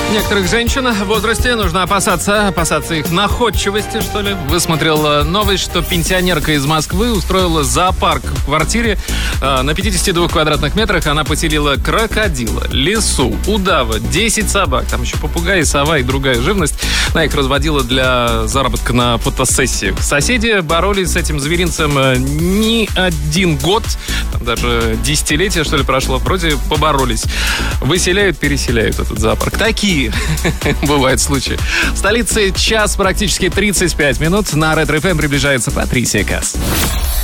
Некоторых женщин в возрасте нужно опасаться их находчивости, что ли. Высмотрел новость, что пенсионерка из Москвы устроила зоопарк в квартире. На 52 квадратных метрах она поселила крокодила, лису, удава, 10 собак. Там еще попугай, сова и другая живность. Она их разводила для заработка на фотосессиях. Соседи боролись с этим зверинцем не один год. Там даже десятилетие, что ли, прошло. Вроде поборолись. Выселяют, переселяют этот зоопарк. Такие бывают случаи. В столице час практически 35 минут. На Ретро ФМ приближается Патрисия Касс.